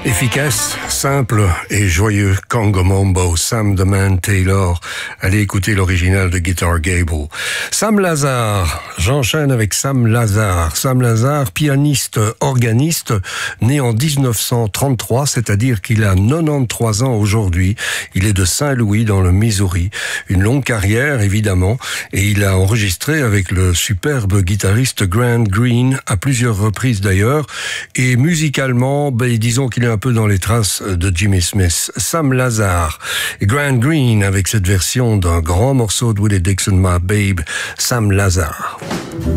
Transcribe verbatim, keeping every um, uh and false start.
Efficace, simple et joyeux, Congo Mambo, Sam the Man Taylor. Allez écouter l'original de Guitar Gable. Sam Lazare, j'enchaîne avec Sam Lazare. Sam Lazare, pianiste, organiste, né en dix-neuf cent trente-trois, c'est-à-dire qu'il a quatre-vingt-treize ans aujourd'hui. Il est de Saint-Louis, dans le Missouri. Une longue carrière, évidemment, et il a enregistré avec le superbe guitariste Grant Green, à plusieurs reprises d'ailleurs, et musicalement, ben, disons qu'il est un peu dans les traces de Jimmy Smith. Sam Lazare et Grant Green avec cette version d'un grand morceau de Willie Dixon, My Babe, Sam Lazare.